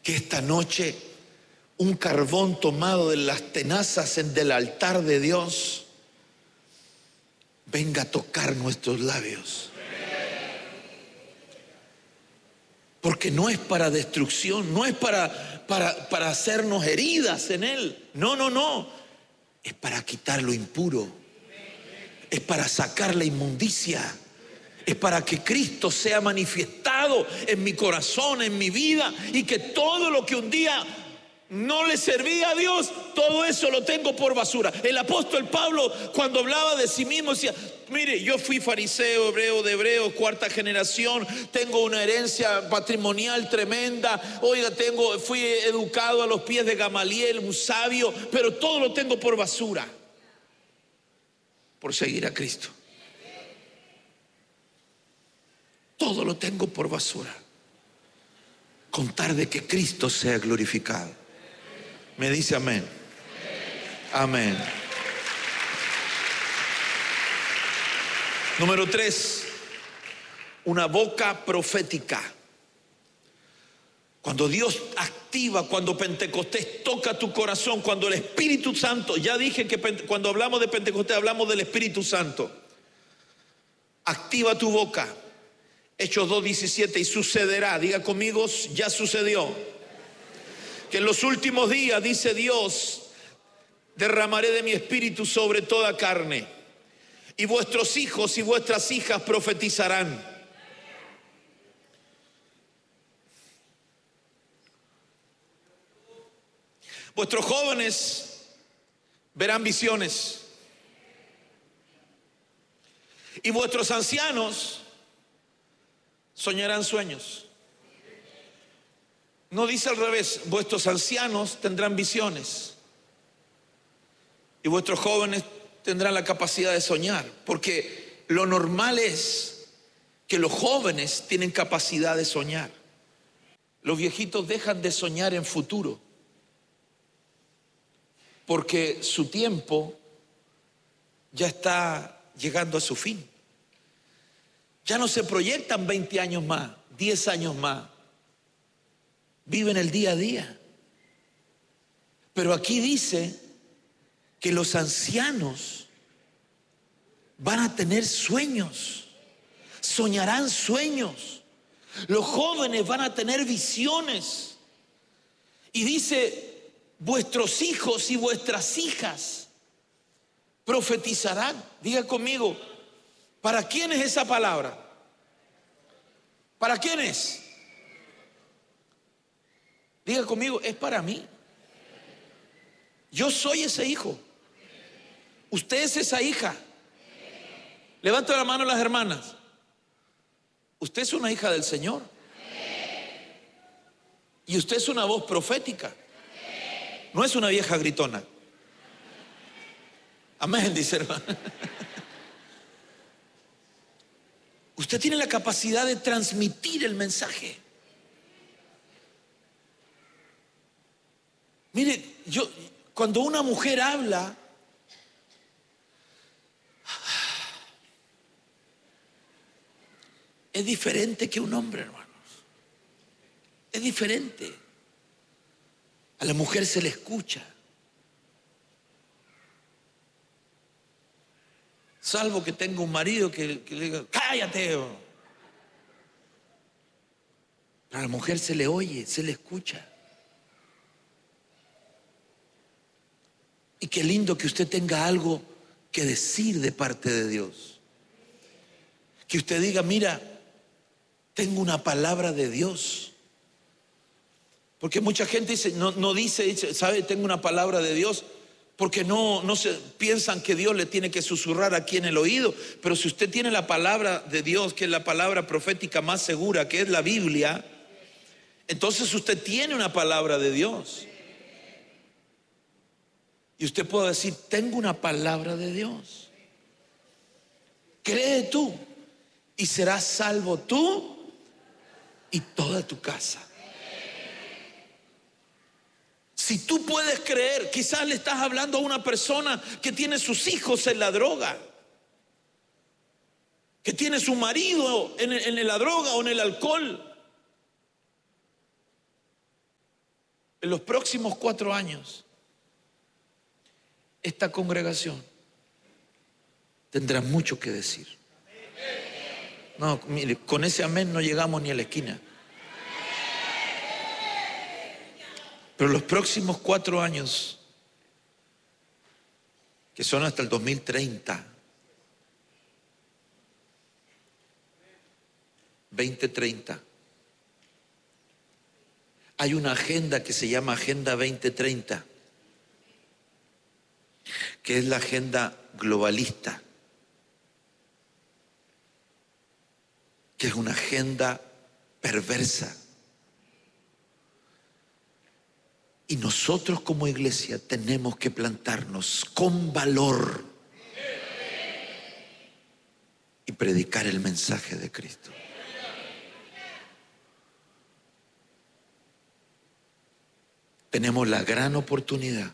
Que esta noche un carbón tomado de las tenazas del altar de Dios venga a tocar nuestros labios. Porque no es para destrucción, no es para hacernos heridas en Él. No, no, no. Es para quitar lo impuro. Es para sacar la inmundicia. Es para que Cristo sea manifestado en mi corazón, en mi vida, y que todo lo que un día no le servía a Dios, todo eso lo tengo por basura. El apóstol Pablo, cuando hablaba de sí mismo, decía: mire, yo fui fariseo, hebreo de hebreos, cuarta generación, tengo una herencia patrimonial tremenda, oiga, fui educado a los pies de Gamaliel, un sabio, pero todo lo tengo por basura, por seguir a Cristo. Todo lo tengo por basura, con tal de que Cristo sea glorificado. Me dice amén. Amén. Número 3, una boca profética. Cuando Dios activa, cuando Pentecostés toca tu corazón, cuando el Espíritu Santo, ya dije que cuando hablamos de Pentecostés hablamos del Espíritu Santo, activa tu boca. Hechos 2:17, y sucederá, diga conmigo, ya sucedió, que en los últimos días, dice Dios, derramaré de mi espíritu sobre toda carne, y vuestros hijos y vuestras hijas profetizarán. Vuestros jóvenes verán visiones, y vuestros ancianos soñarán sueños. No dice al revés, vuestros ancianos tendrán visiones y vuestros jóvenes tendrán la capacidad de soñar, porque lo normal es que los jóvenes tienen capacidad de soñar. Los viejitos dejan de soñar en futuro porque su tiempo ya está llegando a su fin. Ya no se proyectan 20 años más, 10 años más. Viven el día a día. Pero aquí dice que los ancianos van a tener sueños, soñarán sueños. Los jóvenes van a tener visiones. Y dice, vuestros hijos y vuestras hijas profetizarán. Diga conmigo, ¿para quién es esa palabra? ¿Para quién es? Diga conmigo, es para mí. Yo soy ese hijo. Usted es esa hija. Levanta la mano las hermanas. Usted es una hija del Señor. Y usted es una voz profética. No es una vieja gritona. Amén, dice hermano. Usted tiene la capacidad de transmitir el mensaje. Mire, cuando una mujer habla, es diferente que un hombre, hermanos. Es diferente. A la mujer se le escucha. Salvo que tenga un marido que le diga, cállate. Pero a la mujer se le oye, se le escucha. Y qué lindo que usted tenga algo que decir de parte de Dios. Que usted diga, mira, tengo una palabra de Dios. Porque mucha gente dice, no dice, sabe, tengo una palabra de Dios, porque no piensan que Dios le tiene que susurrar aquí en el oído. Pero si usted tiene la palabra de Dios, que es la palabra profética más segura, que es la Biblia, entonces usted tiene una palabra de Dios. Y usted puede decir, tengo una palabra de Dios. Cree tú y serás salvo tú y toda tu casa. Si tú puedes creer, quizás le estás hablando a una persona que tiene sus hijos en la droga, que tiene su marido en la droga o en el alcohol. En los próximos 4 años, esta congregación tendrá mucho que decir. No, mire, con ese amén no llegamos ni a la esquina. Pero los próximos 4 años, que son hasta el 2030, 2030, hay una agenda que se llama Agenda 2030, que es la agenda globalista, que es una agenda perversa. Y nosotros como iglesia tenemos que plantarnos con valor y predicar el mensaje de Cristo. Tenemos la gran oportunidad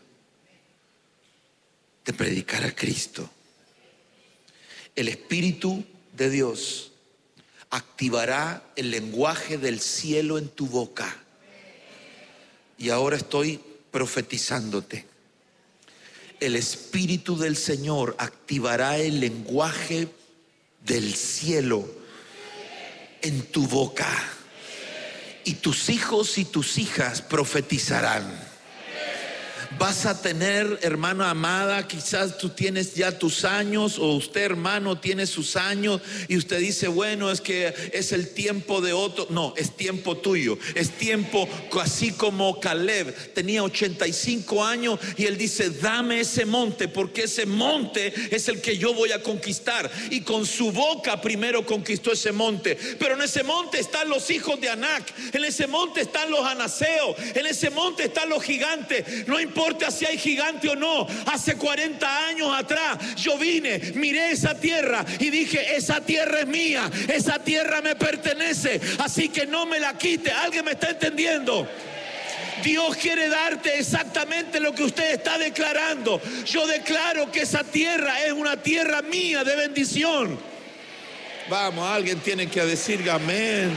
de predicar a Cristo. El Espíritu de Dios activará el lenguaje del cielo en tu boca. Y ahora estoy profetizándote. El Espíritu del Señor activará el lenguaje del cielo en tu boca. Y tus hijos y tus hijas profetizarán. Vas a tener, hermana amada, quizás tú tienes ya tus años, o usted, hermano, tiene sus años, y usted dice, bueno, es que es el tiempo de otro. No, es tiempo tuyo. Es tiempo, así como Caleb tenía 85 años y él dice, dame ese monte, porque ese monte es el que yo voy a conquistar. Y con su boca primero conquistó ese monte. Pero en ese monte están los hijos de Anac, en ese monte están los anaseos, en ese monte están los gigantes. No importa si hay gigante o no. Hace 40 años atrás yo vine, miré esa tierra y dije, esa tierra es mía, esa tierra me pertenece, así que no me la quite. ¿Alguien me está entendiendo? Dios quiere darte exactamente lo que usted está declarando. Yo declaro que esa tierra es una tierra mía de bendición. Vamos, alguien tiene que decir amén.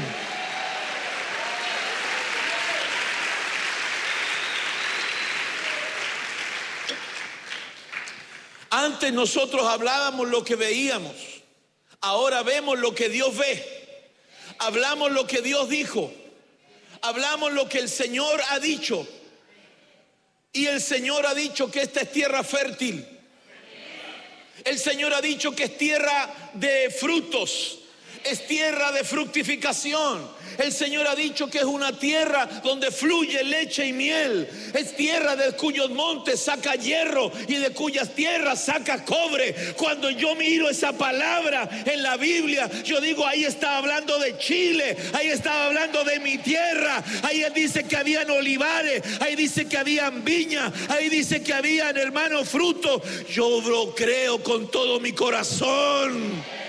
Antes nosotros hablábamos lo que veíamos, ahora vemos lo que Dios ve. Hablamos lo que Dios dijo, hablamos lo que el Señor ha dicho. Y el Señor ha dicho que esta es tierra fértil. El Señor ha dicho que es tierra de frutos, es tierra de fructificación. El Señor ha dicho que es una tierra donde fluye leche y miel. Es tierra de cuyos montes saca hierro y de cuyas tierras saca cobre. Cuando yo miro esa palabra en la Biblia, yo digo, ahí está hablando de Chile, ahí estaba hablando de mi tierra. Ahí dice que habían olivares, ahí dice que habían viñas, ahí dice que habían, hermanos, frutos. Yo lo creo con todo mi corazón.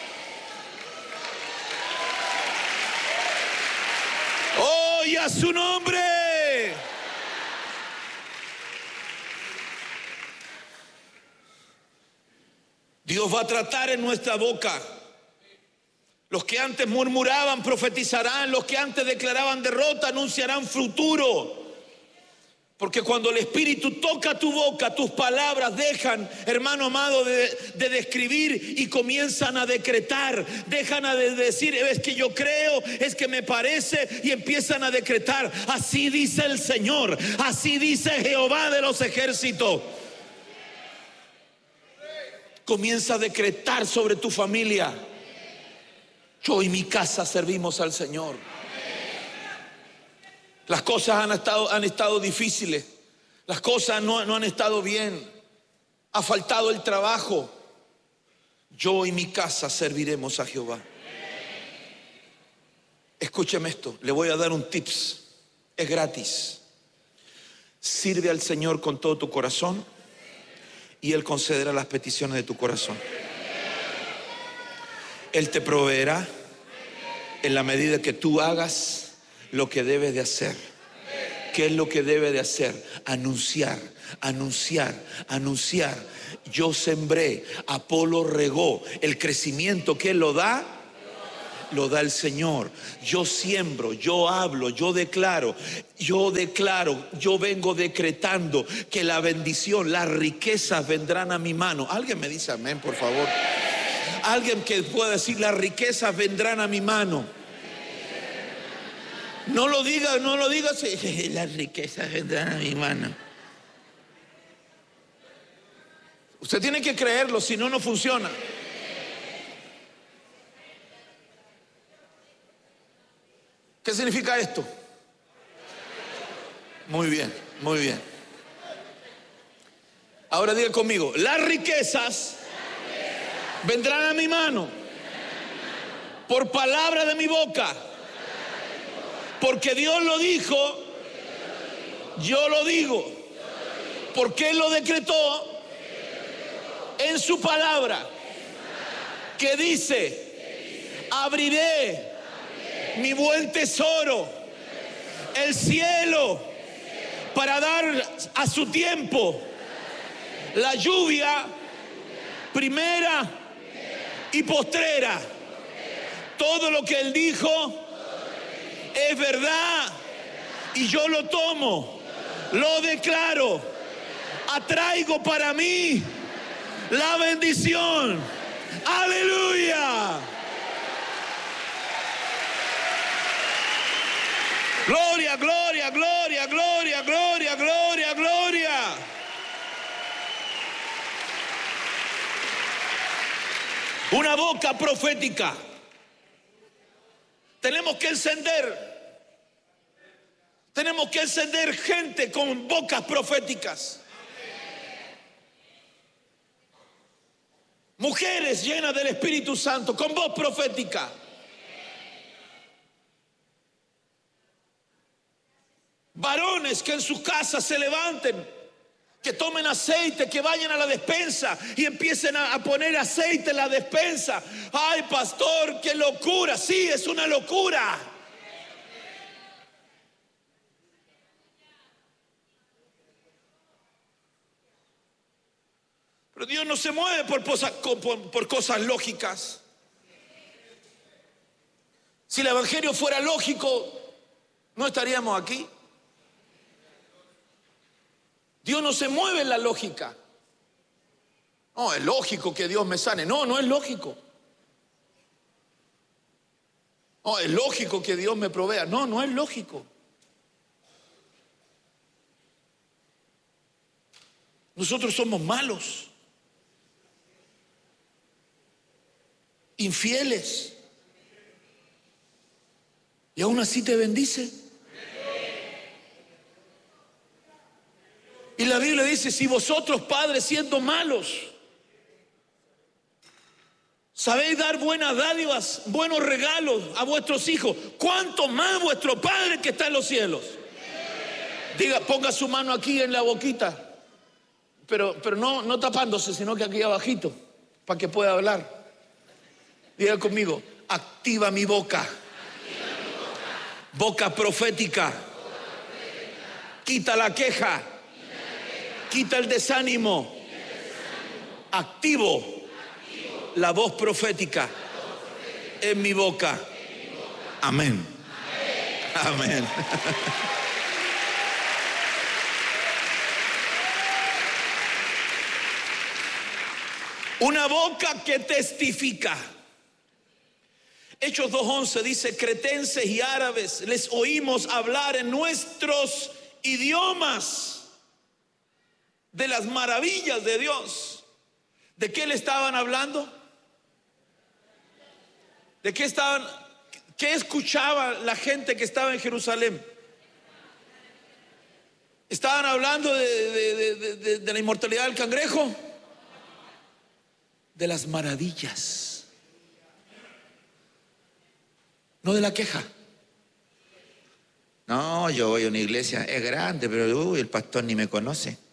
Y a su nombre. Dios va a tratar en nuestra boca. Los que antes murmuraban profetizarán, los que antes declaraban derrota anunciarán futuro. Porque cuando el Espíritu toca tu boca, tus palabras dejan, hermano amado, de describir y comienzan a decretar. Dejan de decir, es que yo creo, es que me parece, y empiezan a decretar. Así dice el Señor, así dice Jehová de los ejércitos. Comienza a decretar sobre tu familia. Yo y mi casa servimos al Señor. Las cosas han estado difíciles. Las cosas no han estado bien. Ha faltado el trabajo. Yo y mi casa serviremos a Jehová. Escúcheme esto. Le voy a dar un tips. Es gratis. Sirve al Señor con todo tu corazón y Él concederá las peticiones de tu corazón. Él te proveerá en la medida que tú hagas lo que debes de hacer. ¿Qué es lo que debe de hacer? Anunciar, anunciar, anunciar. Yo sembré, Apolo regó. El crecimiento, ¿quién lo da? lo da el Señor. Yo siembro, yo hablo, yo declaro, yo vengo decretando que la bendición, las riquezas vendrán a mi mano. Alguien me dice amén, por favor. Alguien que pueda decir: las riquezas vendrán a mi mano. No lo diga, las riquezas vendrán a mi mano. Usted tiene que creerlo, si no, no funciona. ¿Qué significa esto? Muy bien, muy bien. Ahora diga conmigo: las riquezas vendrán a mi mano por palabra de mi boca. Porque Dios lo dijo, yo lo digo. Porque Él lo decretó en su palabra, que dice: abriré mi buen tesoro, el cielo, para dar a su tiempo la lluvia primera y postrera. Todo lo que Él dijo es verdad, y yo lo tomo, lo declaro, atraigo para mí la bendición. Aleluya. Gloria, gloria, gloria, gloria, gloria, gloria, gloria. Una boca profética. Tenemos que encender gente con bocas proféticas. Mujeres llenas del Espíritu Santo con voz profética. Varones que en sus casas se levanten, que tomen aceite, que vayan a la despensa y empiecen a poner aceite en la despensa. Ay, pastor, qué locura. Sí, es una locura. Pero Dios no se mueve por cosas lógicas. Si el evangelio fuera lógico, no estaríamos aquí. Dios no se mueve en la lógica. No, es lógico que Dios me sane. No, no es lógico. No, es lógico que Dios me provea. No, no es lógico. Nosotros somos malos, infieles, y aún así te bendice. Y la Biblia dice: si vosotros, padres, siendo malos, sabéis dar buenas dádivas, buenos regalos a vuestros hijos, ¿cuánto más vuestro Padre que está en los cielos? Diga, ponga su mano aquí en la boquita, pero no tapándose, sino que aquí abajito, para que pueda hablar. Diga conmigo: activa mi boca. Boca profética. Quita la queja. Quita el desánimo. Activo la voz profética en mi boca. Amén. Amén. Una boca que testifica. Hechos 2:11 dice: cretenses y árabes les oímos hablar en nuestros idiomas de las maravillas de Dios. ¿De qué le estaban hablando? ¿De qué estaban? ¿Qué escuchaba la gente que estaba en Jerusalén? ¿Estaban hablando de la inmortalidad del cangrejo? De las maravillas, no de la queja. No, yo voy a una iglesia, es grande, pero el pastor ni me conoce.